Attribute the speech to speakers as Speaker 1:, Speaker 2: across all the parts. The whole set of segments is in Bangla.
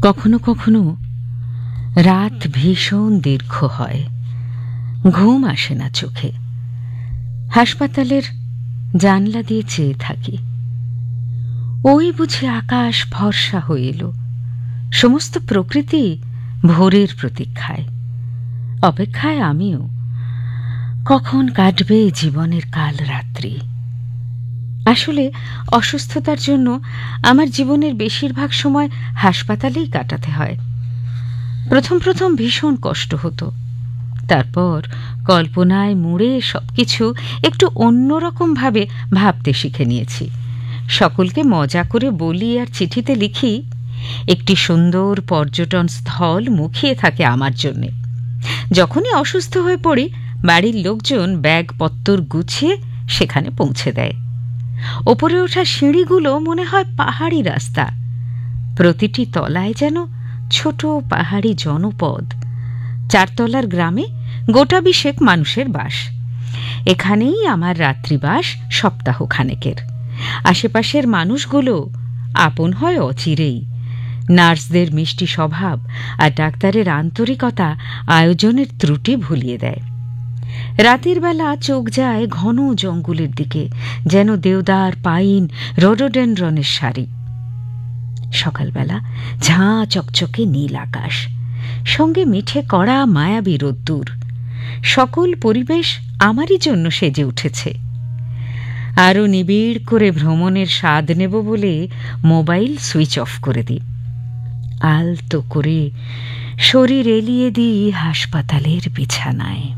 Speaker 1: কখনো কখনো রাত ভীষণ দীর্ঘ হয়, ঘুম আসে না চোখে। হাসপাতালের জানলা দিয়ে চেয়ে থাকি, ওই বুঝি আকাশ ফর্সা হয়ে এলো, সমস্ত প্রকৃতি ভোরের প্রতীক্ষায়। অপেক্ষায় আমিও, কখন কাটবে জীবনের কাল রাত্রি। আসলে অসুস্থতার জন্য আমার জীবনের বেশিরভাগ সময় হাসপাতালেই কাটাতে হয়। প্রথম প্রথম ভীষণ কষ্ট হতো, তারপর কল্পনায় মুড়ে সবকিছু একটু অন্যরকম ভাবে ভাবতে শিখে নিয়েছি। সকলকে মজা করে বলি আর চিঠিতে লিখি, একটি সুন্দর পর্যটন স্থল মুখিয়ে থাকে আমার জন্যে। যখনই অসুস্থ হয়ে পড়ি, বাড়ির লোকজন ব্যাগপত্তর গুছিয়ে সেখানে পৌঁছে দেয়। ওপরে ওঠা সিঁড়িগুলো মনে হয় পাহাড়ি রাস্তা, প্রতিটি তলায় যেন ছোট পাহাড়ি জনপদ। 4 তলার গ্রামে গোটা 20 মানুষের বাস। এখানেই আমার রাত্রিবাস সপ্তাহখানেকের। আশেপাশের মানুষগুলো আপন হয় অচিরেই। নার্সদের মিষ্টি স্বভাব আর ডাক্তারের আন্তরিকতা আয়োজনের ত্রুটি ভুলিয়ে দেয়। রাতের বেলা চোখ যায় ঘন জঙ্গলের দিকে, যেন দেওদার, পাইন, রোডোডেনড্রনের সারি। সকালবেলা ঝাঁ চকচকে নীল আকাশ, সঙ্গে মিঠে কড়া মায়াবী রোদ্দুর। সকল পরিবেশ আমারই জন্য সেজে উঠেছে। আরও নিবিড় করে ভ্রমণের স্বাদ নেব বলে মোবাইল সুইচ অফ করে দিই। আলতো করে শরীর এলিয়ে দিই হাসপাতালের বিছানায়।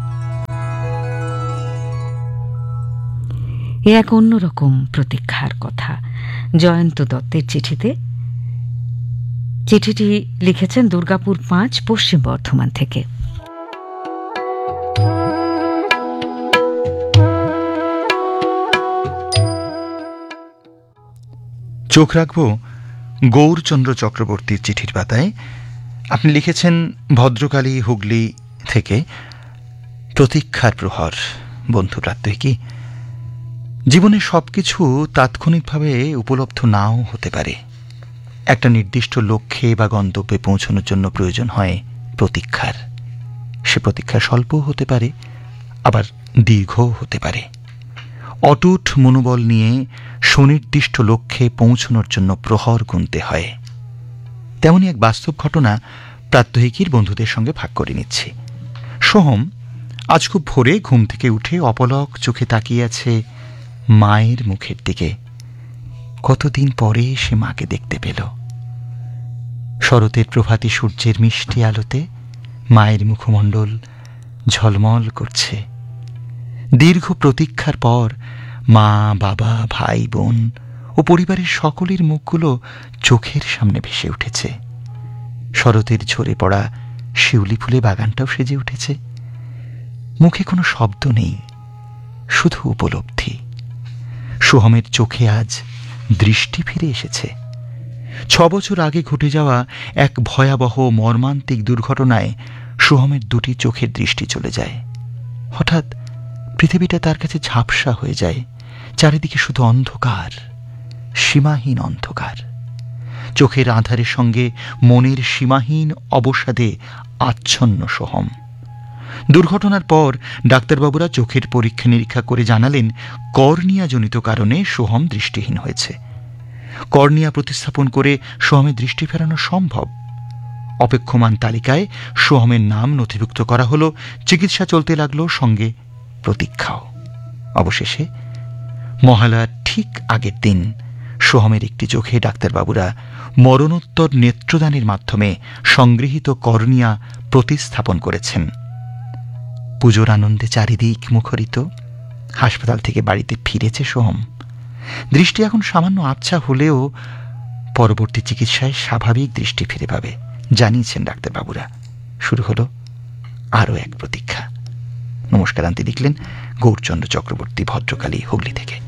Speaker 1: এ এক অন্যরকম প্রতীক্ষার কথা জয়ন্ত দত্তের চিঠিতে। চিঠিটি লিখেছেন দুর্গাপুর 5, পশ্চিম বর্ধমান থেকে।
Speaker 2: চোখ রাখব গৌরচন্দ্র চক্রবর্তীর চিঠির পাতায়। আপনি লিখেছেন ভদ্রকালী, হুগলি থেকে। প্রতীক্ষার প্রহর। বন্ধু প্রাত্যহিকী, জীবনে সবকিছু তাৎক্ষণিকভাবে উপলব্ধ নাও হতে পারে। একটা নির্দিষ্ট লক্ষ্যে বা গন্তব্যে পৌঁছানোর জন্য প্রয়োজন হয় প্রতীক্ষার। সে প্রতীক্ষা স্বল্পও হতে পারে, আবার দীর্ঘও হতে পারে। অটুট মনোবল নিয়ে সুনির্দিষ্ট লক্ষ্যে পৌঁছানোর জন্য প্রহর গুনতে হয়। তেমনই এক বাস্তব ঘটনা প্রাত্যহিকীর বন্ধুদের সঙ্গে ভাগ করে নিচ্ছি। সোহম আজ খুব ভোরে ঘুম থেকে উঠে অপলক চোখে তাকিয়ে আছে মায়ের মুখের দিকে। কতদিন পরে সে মাকে দেখতে পেল। শরতের প্রভাতী সূর্যের মিষ্টি আলোতে মায়ের মুখমণ্ডল ঝলমল করছে। দীর্ঘ প্রতীক্ষার পর মা, বাবা, ভাই, বোন ও পরিবারের সকলের মুখগুলো চোখের সামনে ভেসে উঠেছে। শরতের ঝরে পড়া শিউলি ফুলে বাগানটাও সেজে উঠেছে। মুখে কোনো শব্দ নেই, শুধু উপলব্ধি। সোহমের চোখে আজ দৃষ্টি ফিরে এসেছে। 6 বছর আগে ঘটে যাওয়া এক ভয়াবহ মর্মান্তিক দুর্ঘটনায় সোহমের 2টি চোখের দৃষ্টি চলে যায়। হঠাৎ পৃথিবীটা তার কাছে ঝাপসা হয়ে যায়। চারিদিকে শুধু অন্ধকার, সীমাহীন অন্ধকার। চোখের আঁধারের সঙ্গে মনের সীমাহীন অবসাদে আচ্ছন্ন সোহম। দুর্ঘটনার পর ডাক্তারবাবুরা চোখের পরীক্ষা নিরীক্ষা করে জানালেন কর্নিয়াজনিত কারণে সোহম দৃষ্টিহীন হয়েছে। কর্নিয়া প্রতিস্থাপন করে সোহমের দৃষ্টি ফেরানো সম্ভব। অপেক্ষমান তালিকায় সোহমের নাম নথিভুক্ত করা হলো। চিকিৎসা চলতে লাগলো, সঙ্গে প্রতীক্ষাও। অবশেষে মহালয়ার ঠিক আগের দিন সোহমের একটি চোখে ডাক্তারবাবুরা মরণোত্তর নেত্রদানের মাধ্যমে সংগৃহীত কর্নিয়া প্রতিস্থাপন করেছেন। পুজোর আনন্দে চারিদিক মুখরিত। হাসপাতাল থেকে বাড়িতে ফিরেছে সোহম। দৃষ্টি এখন সামান্য আবছা হলেও পরবর্তী চিকিৎসায় স্বাভাবিক দৃষ্টি ফিরে পাবে জানিয়েছেন ডাক্তারবাবুরা। শুরু হলো আরও এক প্রতীক্ষা। নমস্কার আন্তি লিখলেন গৌরচন্দ্র চক্রবর্তী, ভদ্রকালী, হুগলি থেকে।